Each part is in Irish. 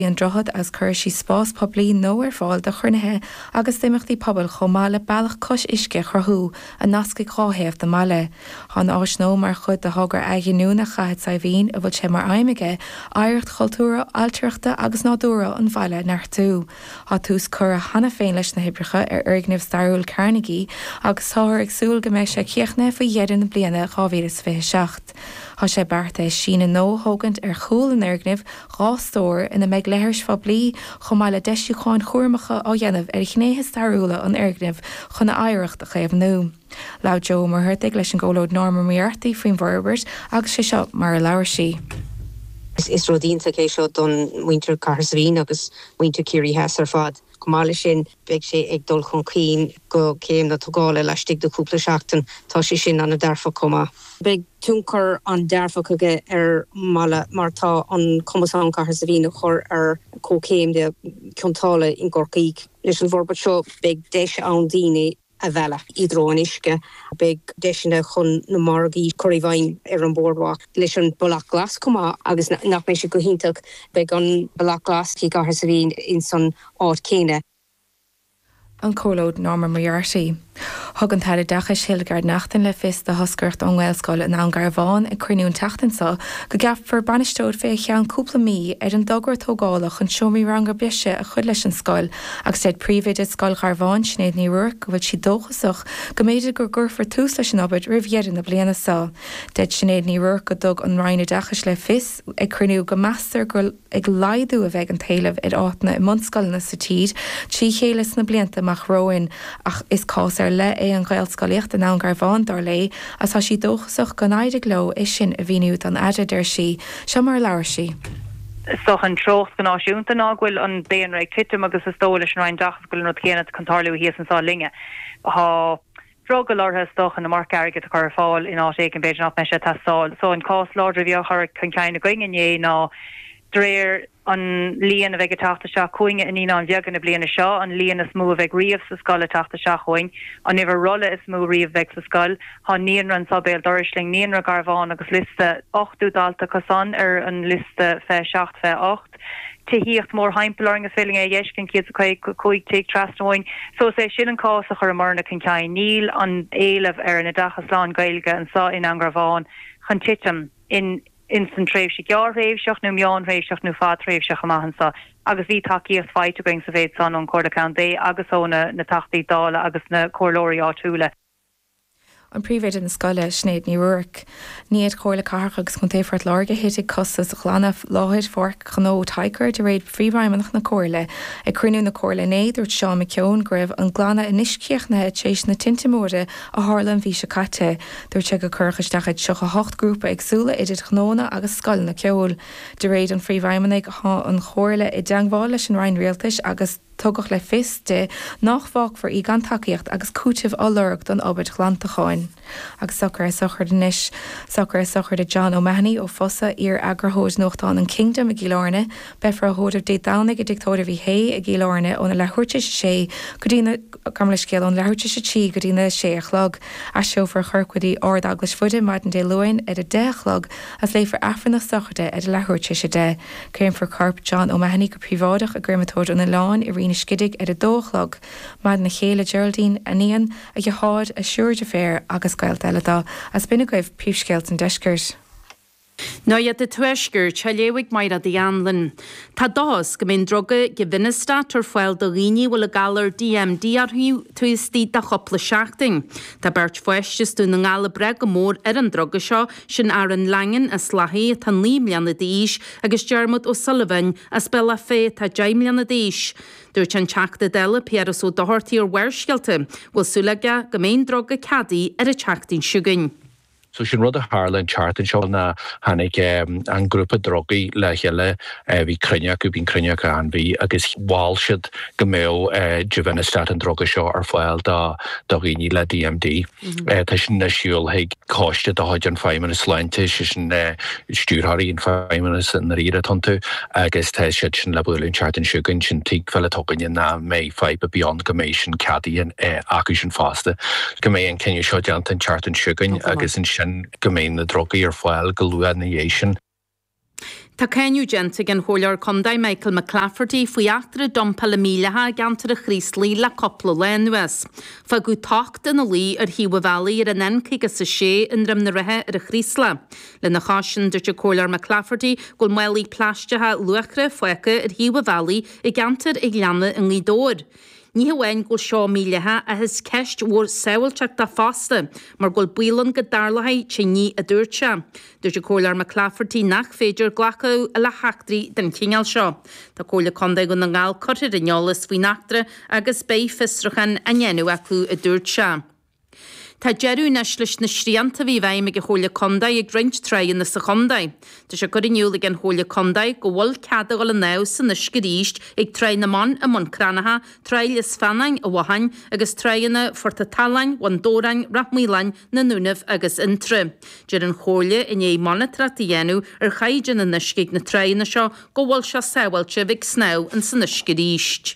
an drochad as chur sí spás poblí nó fáil de churnethe agus dimachtaí pobl chomáile bailach cos isce chorthú a nasca cháhéamh de mala. Hán áis nó mar chud de thugar aigeúna chaid sa bhín a bhfuil sé mar aimime áirecht cultúra altriachta agus nádúra an bhaile nach tú. Tá tús chur a hana féin leis na hibricha urgnimh Starúil Carnegie agus táir agsúil go méid sé ceachna fa dhéidir na bliana 2026. Tá sé bearta sína nó thugant chúl an urgnimh rástóir ina meid léirs fá blií chomáile deisiúáin chuirmacha á dhéanamh chnéthe Starúla an urgnimh chuna áireacht a chéamh nó. Lá Jo mar thuirteigh leis an ggólóid Norma Moriarty faoin Barbers agus sé seo mar a leabhar sí. Is rodínta cé seo don Winter Carsvín agus Winter Curie Hesar fad. Comáile sin beag sé ag dul chun cín go céim na tugáile leistigh do cúpla seachtain tá sé sin an a dearfa comá. Beag túncar an dearfa chuige mala martá an Commasán Carsvín a chur cócéim de cionntála in Gorcaíg. Leis an bhorba seo beag deis an daoine a bhela ídrón isce beag deisina chun na margaí choiríhhain an bordhach leis an balach glas comá agus nach mé sé go hintach beag an balach glas tí gahar sa bhín in san áit céine. An cólóid Norma Moriarty. Thug an taire dacha silgard nachtain le fis de hoscairt an Gaelscoil in an Garbháin i cruinún taachtansa go gafar banistóid fé cheann cúpla mí an dogur tógálach an seomí ranga bise a chud leis an scoil agus éid príomhéid scoil Garbháin Sinead Ní Ruach go bhfuil si dóchasach go méidir gur gurfar tús leis an obair rihhéidir na bliana sa. Deid Sinead Ní Ruach go dog an roinine dachas le fis ag cruinú go meastar gur ag laidú a bheith an talamh áitna i monscoilna sa tíd trí chélas na blianta mach roin ach is cás le an Gaelscoilíocht in an Garbháin dar lei as tá sí dóchasach go náidir gló is sin a bhíniút an aidir sí se mar leabhar sí. Soch an trocht gan náisiúnta náhfuil an béan raig titim agus is tóla sin rain dachas goil nó chéanana cantarliú híos an sá linge. Tá drogad látha stoch an na marc airige a chur fáil in áit éic an béidir nach me sé tásáil. So an cás láidir bhío chur chun ceanna goingené ná dréir an líon a bheith tachta se chuinge in ína an bheagan na bliana seo an líon is mú a bheith riamh sa scoil a tachta se chuin an ihar rolla is mú riamh bheith sa scoil há níon ran sabéal dorisling níon ra Garbháin agus liste 8 dalta cosán an liste fé 7 fé 8 híocht mór heimpelaring a filling a dhéiscin ciad a chuig teag trasnóin so sé sin an cás a chur marna cin ceann níl an éileh na dachas lán gailge an sa in an Garbháin chun titim in instant tréimhse gear réimseach nó meán réimseach nó fád réimseach amachchansa agus bhí takeíocht fáite going sa bhéid san an Cordacán dé agus óna na tachtaí dála agus na córlóirí áitiúla. An príomhéid in na scoile Sinead Ní Ruach níiad chóirla carcha agus chun téfart láirge hiitigh costas a chlanamh láthid forc chanó taicar de réad phríomhaimeach na cóirla ag cruinú na cóirla néidir Seán McKeown greibh an glanna inisceachna tééis na tintimóide a Harlan bhí se caite dúirt go churchaisteachid seo 8 grúpa agsúla idir chnóna agus scoil na ceol de réad an phríomhaimeach an chóirla i deanghá leis an Rhein Realtais agus tugach le fis de nachmhach for í gan takeíocht agus cúitimh álurg don obair chlantaáin. Agus sochar de John O'Mahony ó fosa ar agrahóid nóchtán an Kingdom a Gílárne, befra a hóidir dé dánig a dictóidir bhí hé a Gílárne óna lethúirte sé go dtína gamla scéal an lethúirte sé tí go dtína sé a chlog a seofar churcuidí ord aglas fuide mar an dé luin a déchlog as léifar afran na socharte a lethúirte sé de. Céim for carp John O'Mahony go príváideach a grimmatóid an na lán i riine scidig a dóchlog mar na chéile Geraldine a níon a gháid a siúrde fér agus gail eiledá as binne goibh príomhscéalt an deiscirt. Ná iad de tuisgur te léigh mair a dhéanlan. Tá dás go mbeidh droga go bhinista tar foiil do riine bhfuil a galar DMD arthú tuistí de chopla seachtain. Tá beirt foiistes dú na ngála bre go mór an droga seo sin ar an langan a slahé tan límleanna díis agus Dermot O'Sullivan a spela fé tá jaimleanna díis. Dúirt an teachta deile Pieras ó dohartaí ar bhuirsceilte bhfuil súlaige go mbeidh droga cadí ar a teachtain siúgain. So sin rud a Harlan chartan seo na hanig an grúpa drogaí le heile bhí cruineach go bhín cruineach an bhí agus bháil siad go méo juvenistat an droga seo ar fáil do riine le DMD. Tá sin na siúil heag cáiste do haid an feimime is leinte sin stúrthaí an feimime na ríad tantu agus tá siad sin le bhfuilinn chartan siúgann sin tí fel togaine na mé feib a beyond go mééis sin cadíon agus sin fásta. Go mé an cenne seo deanta an chartan siúgann agus in sin go mbeidh na drogaí ar fáil go luaid na dhééis sin. Tá céinniú genta gan hólear condaid Michael McClafferty faoi achtar dompa le mílethe gantar a chríslí le coppla lenuas. Fa go tacht in a lí ar Hiwa Valley ar an enci gus sa sé in rim na rathe ar a chrísla. Le na chasin dúirte cólear McClafferty gol muelí plastethe luachre foice ar Hiwa Valley I gantar ag leanna in Lídóir. Ní hahain gol seo mílethe a his ceist mhór saoilteach da fásta, mar gol builan go darlathaid tsinní a dúirte. Dúirte cólear McClafferty nach féidir ghlacha a le heachtraí den cíneal seo. Tá cóla condaid go na ngáil cotir in neolalas faoi nachtra agus bé fistrachan a nhéanú acu a dúirte. Tá jeú nes leis na sríanta bhí bhaim ag hóla condaid ag rint trein na sa condaid. Tá sé gur inniuúla an hóla condaid go bhfuil ceada go le ná san na scaríist ag trein na man a man cranacha, treil is fannain a bhahain agus treina forta talain, wandórain, rapmílain na núnamh agus intre. Deir an hóla in é manatra dhéanú ar chaidir na niscaig na treina seo go bhfuil se saoilte bhíh sná an san na scaríist.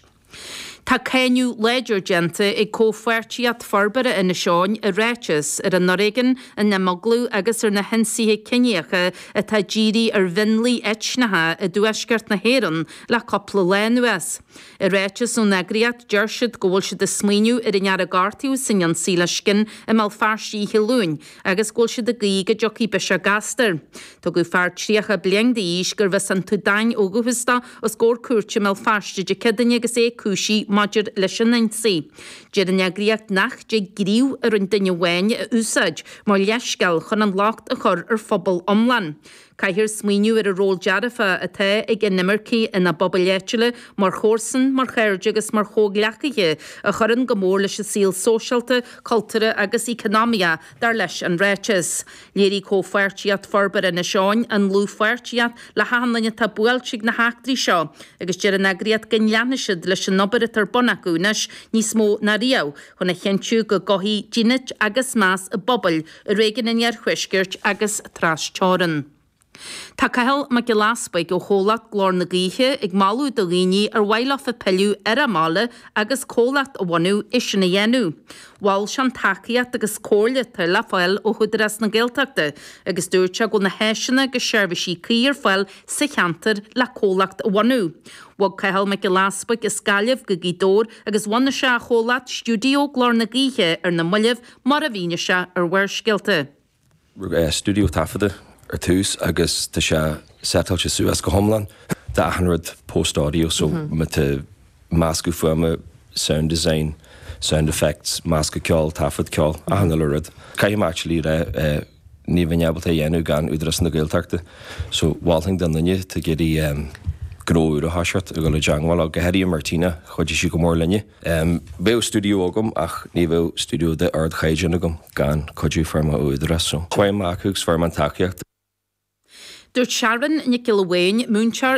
Tá céinniú léidir genta ag cófuirtíad forbara ina seáin a réitis ar an Norréigen in na moglú agus ar na hensíthe cineacha a tá ddírí ar vinlí eitnathe a dúisceart na héan le coppla lenuas. I réitis ó negriad deirsiid go bhfuil siad a smíniú ar in ar a gartíú san an sílascin i mal farsí hilún agus ggóil siad a gí go jocí be se gastar. Tá go fear tríocha bliang díos gur bheits an tú dain óguhusta os gcór cuairte mal farste de cedanne agus é cúsí Maidir leis an naintsaí. Deir an neagriacht nach de gríú ar an duine bhain a úsáid mar leisceal chun an lácht a chur ar phobal omlan. Caithir smíniú ar a ról dearafa a the ag an nimircí ina bobaléitile mar chórsan, mar chairde agus mar chógleachaiche a churann go mór leis a síl sóisialta, cultúra agus economia dar leis an réitis. Léirí cófuirtíad forbar na seáin an lúfuirtíad le hánaine tá buailteigh na heachtraí seo agus deir an agriad gan leanisiid leis an nobar tar bonacúnas níos mó na riamh chun na cheintú go gohí dinit agus más a bobbal a réigen in ar chuisgirt agus trásteáran. Tá caithil me go laspaig go chólaat glór na gíthe ag máú do líní ar bhailech a peiliú ar a mála agus cólaat a bhainú isina dhéanú. Bháil sean taciad agus cóirle tar le fáil ó chudaras na ggéalteachta agus dúirte go na héisina go seirbhísí cíar fáil sa cheantar le cólacht a bhainú. Bhag caithil me go laspaig is scaileamh go gídóir agus bhainna se a chólaat stúdio glór na gíthe ar na muileh mar a bhíine se ar bhuiirsceilte. Studio tafada. Ar tús agus tá se setáilte suas go homlan de 100 post-audio so me te máscu fuama sound design, sound effects, másca ceáil, tafad ceáil a hanna lurad. Caim actually ní bhainneabalta dhéanú gan údras na gailteachta so bháilting den linne te géirí gróúr a hasart a go le deanghil a gohéirí Martina chuidir si go mór linne. Bhéh studio agam ach ní bhéh studio de ard chaidir agam gan chuidú forma údras so chuim acugus forma an takeíocht. Dúirt Sharon na Gilhhain múnsear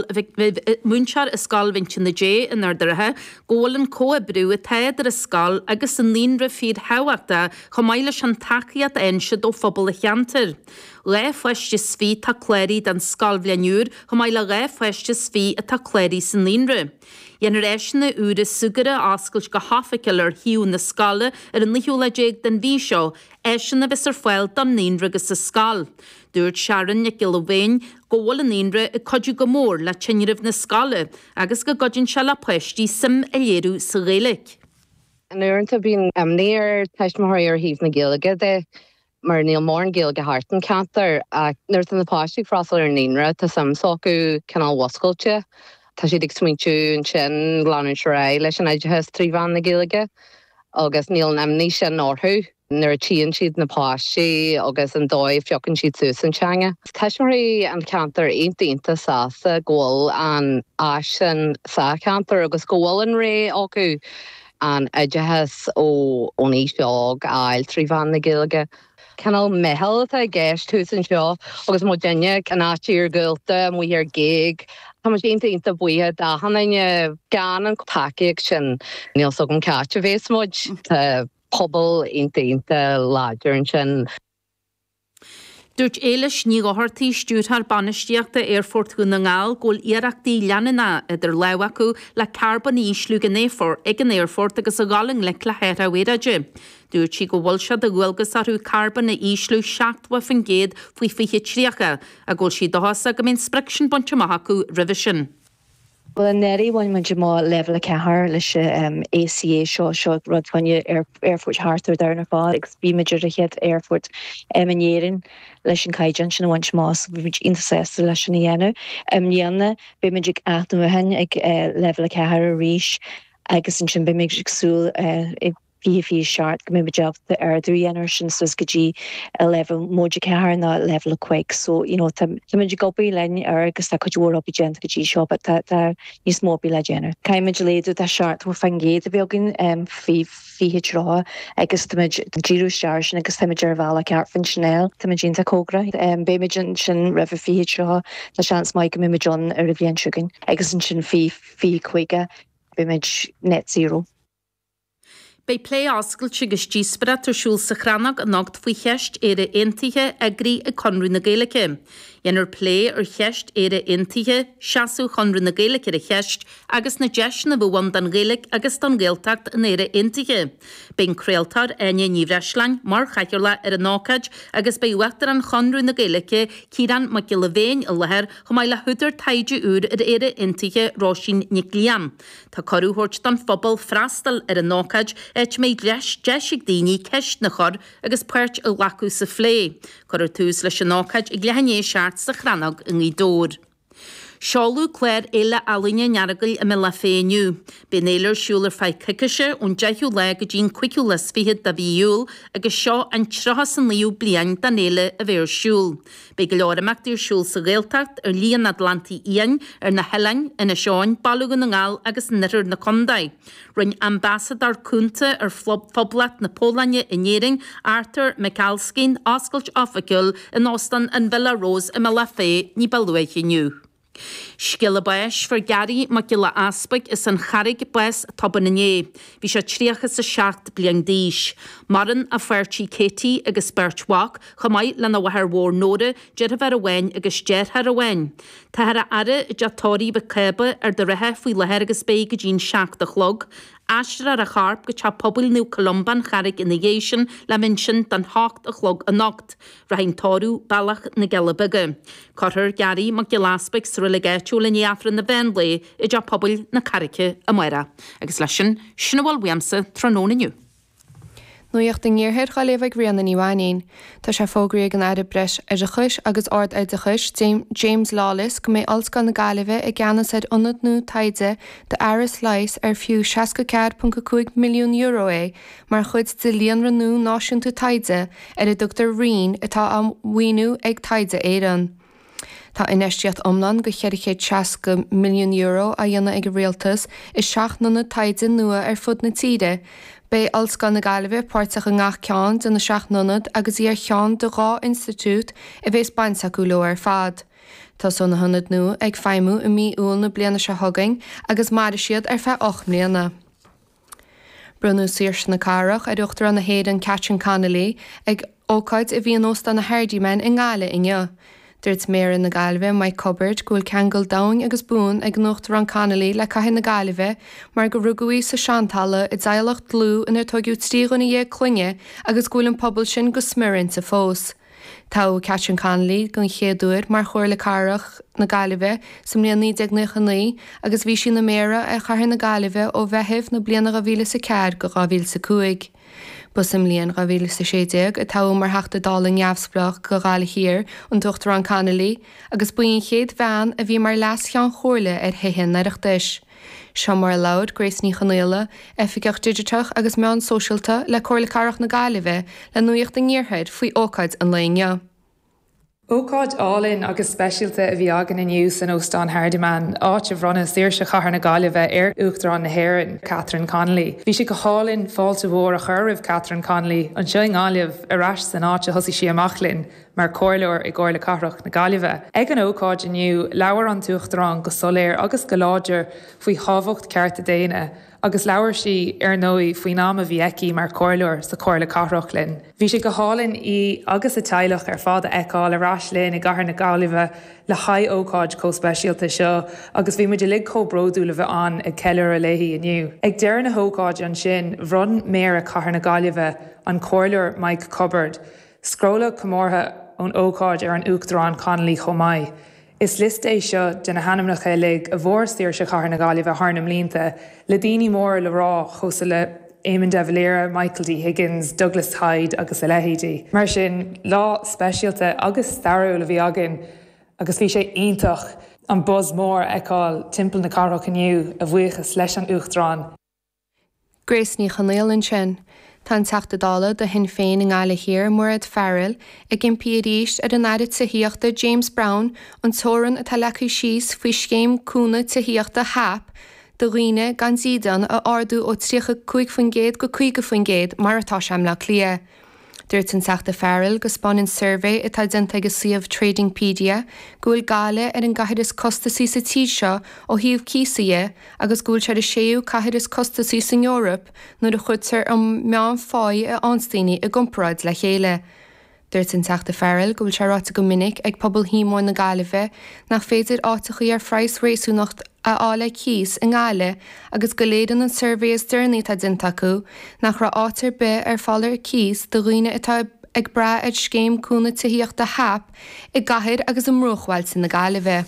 a scal 29 in ardarathe ggólan cóabrú a teidir a scal agus an líonra fíd hehaachta chomáile an taciad einsead ó phobal a cheantar. Ré fuiste sví tá cléirí den scal bhleanúr chomáile ré fuiste sví a tá cléirí san líonra. Dhéanar éisina úra sugara ascailt go hafaiciil ar hiú na scala ar an lihiúlaéig den bhí seo, éisina bes ar foiil don líonra agus sa scal. Dúirt Sharon na Gilhhain go bhfuil an líonra i codú go mór le tinneamh na scala agus go godinn se le poistí sim a léirú sa réalaigh. An uanta bín amnéir teismthir ar híomh na Gaeilge de mar níl mór an Gaeilge hartan cantar ach nuirt an na páistí frastal ar líonra tá samsácu canál wascailte. Tá siad ag smaointiú an sin glanún seráid leis an aideithes tríomhan na Gaeilge agus níl amní sin orthú. Nuair tíonn siad na páistí agus an dóibh feocann siad suas an teanga. Teismirí an cantar aontaonnta sása ghfuil an áis sa cantar agus go bhfuil an ré acu an aideithes ó ní seog áil tríomhan na Gaeilge. Canal mehel a gceist tús an seo agus mo déine can átíir gúilta mu ar gig. Tá mar aontaonnta buíthe a hanaine gan an takeíocht sin níl so an cáte bhés muid tá pobl aontaonnta láidir an sin. Dúirt éiles ní gáthirtaí stúrthar banisteachta Airfort go na ngáil ggóil iarachtaí leanana idir leabhar acu le carbon íslú gan éfor ag an Airfort agus a galing le cléir a bhéideide. Dúirt si go bhfuil siad a ghfuilgus arú carbon na íslú 7 fan géad faoi fiche tríacha a ggóil si dohasa go mbeidh spreaction bonte maith acu revision. Well, neri one man jama level a cahar leis ACA seo rud fanne Airfort Harter there na fá ag bí major a het Airfort emenérin leis an caijan sin one mas intercessor leis an dhéanú. Níanna be magic atam hen ag level a cahar a ríis agus sin be magic súl ag fi shart go mé job the ardú enersin sus goji 11 moja cahar na level of quake so tam gopi len agus could op gent goji shop at that is mobi le jenner Kaimid ledu that shart war fangé de bogin fi hidrá agus Giro Charge agus val car fin Chanel tamagenta cogra bemagin sin river fi hidrá the chance Mike mé John a rivian sugan agus sin fi quiga bemage net zero. Bei plé ascail sigus díspera tarsúil sa chranach a nácht faoi cheist éire intaithe agrí a conrú na Gaeilge. Dhéannar plé ar cheist éire intaithe seaú conrú na Gaeilge a cheist agus na deis na bhhain don Gaeilge agus don Gaeltacht in éire intaithe. Bein creaaltar aine níomhreislein mar chaiceola ar an nácaid agus bei uachtar an conrú na Gaeilge círan mac le bhéin a lethir chumáid le thuidir taide úr ar éire intaithe rásin Nicliam. Tá corú hort don phobal freastal ar an nácaid et méid deisig daoine ceist na chor agus puirt a lacu sa phlé. Cor tús leis an nácaid ag lehanné seart sa chranag in í dór. Seáú cléir éile alíne nearagail a me le féiniu. Bé éilir siúlar fei ciceise ón deithú le go dín cuiciú les fihead da bhíúil agus seo an trahas an líú blian dan éile a bhéir siúl. Bé go leoramach dúr siúl sa Gaeltacht ar líon Atlanti íon ar na helain ina seáin balúgan na ngáil agus nitir na condaid. Rinn ambassador cúnta ar phoblacht na Pólaigne inéring Arthur Michalskin ascailt ofaiciúil in Ostan an Villa Rose a me le fé ní balúaiche niu. Skille bais for Gary mac le aspaig is an charig bes taban nané. Bhí se tríachas sa 7 blian díis. Maran a fuirtí Katie agus Bertwach chamaid le na wahar mór nóda jead a bhar a bhain agus jead ar a bhain. Tá har a ara i deatóí be ceba ar de rathe faoi lethir agus bé go dín 7 chlog. Astra a charp go cha pobl new Columban charig in negation le minsin dan 8 chlog a nocht. Rahin torú balach na gelabige. Cotter Gary mac gelasbig sruligetú le neafran na Benley i ja pobl na carice a muira. Agus leisin Sinnawal Wiamsa trónóniniu. Nuocht den níorthir cha léh rianna níhhain, Tá sé fógraí an air breis ar a chuis agus ord ar a chuis James Lawless go mé alscan na Gaillimhe i gceannas ar ionad nó taide de Aris Leis ar fiú 64.5 milliún euro é, mar chuid de líon ranú náisiúnta taide ar a Dr. Reen atá am mhaoinú ag taide éan. Tá inisteacht omlan go cheirichéad 60 milliún euro a dhéanana ag réaltas is 7 na taide nua ar fud na tíide. Bei alscan na Gaillimhe páirteach a ngach ceann den na 7 nonad agus í ar cheann de Rá Institute a bhés bainsa go leor fad. Tá son na 100 nu ag feimú i mí úl na bliana se thugaing agus mar siad ar fe 8 mbliana. Brunú sirs na carach a dúchttar an na héan Catherine Connolly ag ócaid a bhíon os na hairdímen in Gaile inne. Dúirt méar in na Gaillimhe Mike Cupboard gúil ceangal daing agus bún ag nuachtar an Connolly le caitheann na Gaillimhe mar go rugaí sa seantala i daileacht lú inar tugiú tríganna dhé cluinge agus gúil an pobl sin go smirin sa fós. Tá Catherine Connolly gon chéadúir mar chuir le carach na Gaillimhe sa mbliana 1999 agus bhí sin na méra a chathair na Gaillimhe ó bheitheh na bliana a bhíle sa cead go 2005. Busim líon ra bhíle sa 60 a tá mar heachta dála neamhsprach go gála hir an tuchttar an Connolly agus buon chéad bhean a bhí mar leas chean chóirle ar héhin naireachtais. Seo mar laud Grace ní chanéile efficeach digitach agus meán socialta le cóir le carach na Gaillimhe le nuocht den níorthaid faoi ócaid an léine. Ócáid álinn agus speisialta a bhí agan inniu san Óstán Hardiman áit a bhronna síir se chahar na Gaillimhe ar uachtarán na Héireann Catherine Connolly. Bhí si go hálinn fáilte mhór a chuiribh Catherine Connolly an seo ngáilibh arás san áit a thosaí si amachlinn mar cóirleoir i gcóir le carach na Gaillimhe. Ag an ócáid iniu leabhar an tuachtarrán go soléir agus go láidir faoi chábhacht ceart a déine, agus leabhar si ar nói faoi náma bhí eici mar cóirleoir sa cóir le carach linn. Bhí sé go hálinn í agus a teilech ar fád a eáil arás linn i gcathair na Gaillimhe le chaid ócáid cóspéisialta seo, agus bhí muidir lig cóbródú le bheith an ag ceilr a léthaí iniu. Ag deireadh na hócáid an sin bhronn méar a chathair na Gaillimhe an cóirleoir Mike Cupboard, scróla comórtha ón ócáid ar an Uachtarán Connolly Chomáid. Is list é seo de na hanamnacha lig a bhórstíir se chathair na Gaillimhe tharnam línta, le daoine mór le rá chosa le Éamon de Valera, Michael D. Higgins, Douglas Hyde agus a lehéidí. Mar sin lá speisialta agus starú le bhí agin, agus bhí sé iontach an buzz mór eáil timpeall na carach iniu a bhuichas leis an Uachtarán. Grace ní chanéalann sin. Tá teachtadála de hin féin in gáile hir Murad Farrell ag gin piaríist ar an airad tuíochta James Brown an tóran a talachu síos faoi scéim cúna tuíochta hap do riine gan zídan a ardú ó trícha 5 go 5 mar atá sem le clia. Dúirt an teachta Farrell go spáin survey atá dinta go siomh Tradingpedia gúil gáile ar an gaithead costaí sa tíd seo ó híomh císaí agus gúil se a séú caithead costaí san Eorop nuair a chuirtar an meán fáid a anstaoine a gcomparáid le chéile. Dúirt an teachta Farrell gúil se ráta go minic ag pobl hímór na Gaillimhe nach féidir átachaí ar phrais réasúnacht a ála cíos in gáile agus go léidan an survey is dúirnaí tá dinta acu nach ra átar be ar fallar cíos do riine atá ag bra ag scéim cúna tuíochta hap i gcathair agus an mrúchhailt sin na Gaillimhe.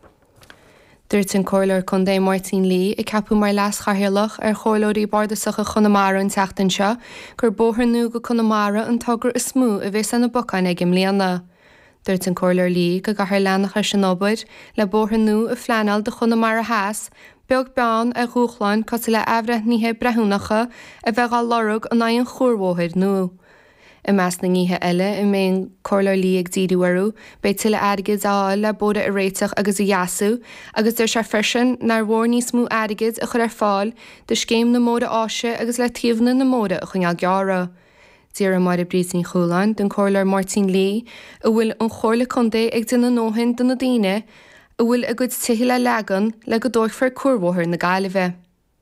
Dúirt an cóirleoir Conde Martin Lee i capú mar leas chathairlach ar chomhlóirí bardasacha Connemara an teachtain seo gur bóthar go Connemara an tugur is smú a bheits an na bocáin ag imlíana. Dúirt an cóirleoir Lee go gcathair leannacha sin obair le bóthar a fleanal de Connemara háas, beag beán a rúchláin cos le ehre níthe brethúnacha a bheith á lorug an aon chóirmhóthir nó. I meas na ngíthe eile I mbeidh cóirleoir Lee ag díúharú, beidh tuile airgid áil le bóda a réiteach agus a dheasú, agus dúir se freisin nar mhór níos mú airgid a chur ar fáil de scéim na móda áise agus le tíomhna na móda a chuneal geara. Díar mar a bríos ní choúlainn don cóirleoir Martin Lee a bhfuil an chóirla Conde ag duna nóhain do na daine a bhfuil a gcuid tuí le legan le go dóithfar cuarmhóthir na Gaillimhe.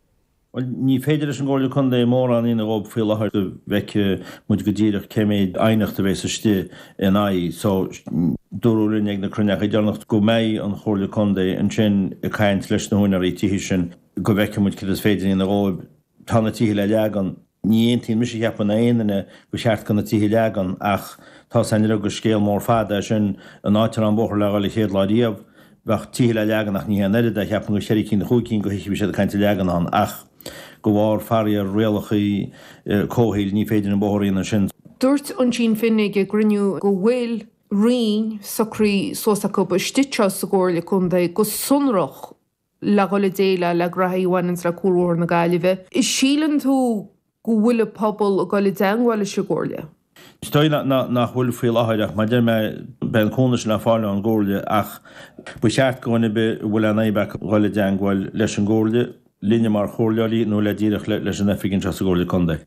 Ní féidir an ggóirla Conde mór an ina ób fé lethir go bheice muid go ddíireach céméid aithneachta bhéis istí in aí, so dúrúlinn ag na cruneach a dearnacht go méid an chóirla Conde an sin a caiint leis na húnar í tíhí sin go bheice muid cid is féidir ina ób tána tíhí le legan. Ní aontaí mis ceapan aonanna go seart go na tíhí legan ach tá sanile go scéal mór fada sin an áitir an bóthir le gáil chéad láidíomh bheith tíhí le legan nach ní anile a cheapan go séir cín chuúcín go hiici sé a caiinte legan an ach go bhár farí ar réalachaí cóhéil ní féidir an bóthiríon an sin. Dúirt an sin finnig a griniú go bhfuil rion sacrí sósacha ba stitse sa ggóirla Conde go sunrach le gola déile le grathíhhain le cuairmhór na Gaillimhe. Is sílan tú go bhfuil pobl a gola deanghile se ggóirla? Stoil nach bhfuil fé láthaideach, mar de me ben cónas le fáile an ggóirla ach bu seart goinna be bhfuil an éibeach gola deanghil leis an ggóirla líne mar chóirleolaí nó le ddíireach leis an efiginn se ggóirla Conde.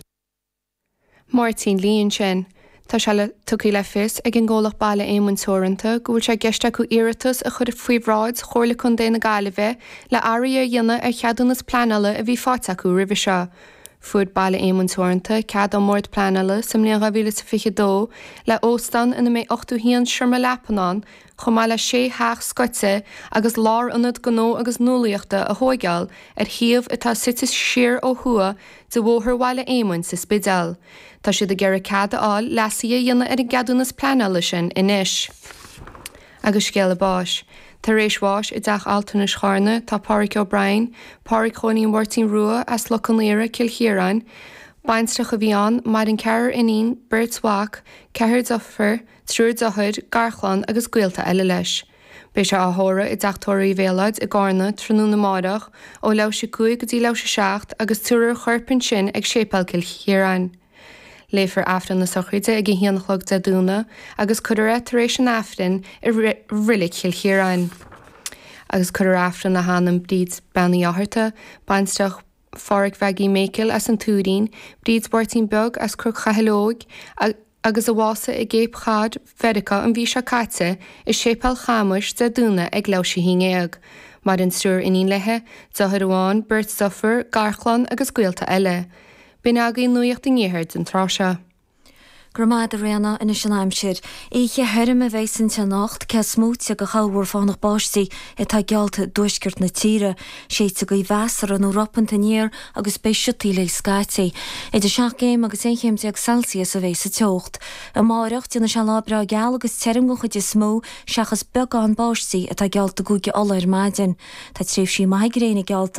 Martin Líon sin, tá se le tuí le fis ag an ggólach bailla éimún tóiranta go bhfuil se geiste acu iiritas a chud faoihráid chóirla Conde na Gaillimhe le airí a dhéanana ar cheadúnas planala a bhí fáte acu ribh seo. Fuair bailla éimún tóiranta cead an mórt planala sa mbliana 2022 le óstan ina mé 8 híon siirme lepanán chumá le 6 heach scoite agus lár anad gnó agus nólaíochta a thóigeall ar thiamh atá sitas siar ó thua de bhóthar bhaile éimún sa spidal. Tá siad a ggéire cead áil lesaí a dhéanana ar an geadúnas planala sin inis. Agus scéal báis. Tá rééis bháis I deach altainna scharna tá Pádraig O'Brien, Pádraig Chonaí Martin Rua as Lochaléire Kilchéireann, bainstreach a bhí an mar an ceir inín Bert Swach, ceir dofar, trúr dochuid, garchlan agus gaolta eile leis. Bé se áthóra I deachtóirí bhéalaid I gána trónú na máireach ó leis 5 go dtí leis 7 agus túr chuirpin sin ag sépal Kilchéireann. Léifar afran na sochraide ag híanachlog de dúna agus chuir éis an afran I rilik Kilchéireann. Agus chuir afran na hanam bríd bannaí áharta, bainsteach Pádraig Veggie Michael as an túrín, bríd Bartín Bug as cruch chahelóg agus a bhása i ggéip chad Verica an bhí se caite is sépal chamuis de dúna ag leisi híngéag. Mar in stúr iní lethe, dothir amháin, Bert Suffer, Garchlan agus Gaelta eile. Bín agaí nuocht in ghéhard an tráse. Gramad a réna ina sinimsir, Éiche herime bhéis in te nacht ce smúte go chaúir fánach báistí i tá gealta dúisgurt na tíre, séite go bheasar an Europanta níir agus béisiútí le scaiti. I de 7 géim agus 1 Celsius a bhéis a teocht. A máirecht dina se lábra geal agus terim go chud is smó seachas beagán báistí a tá gealta gúige ollair maidin. Tá tríomh sí maigréna gealta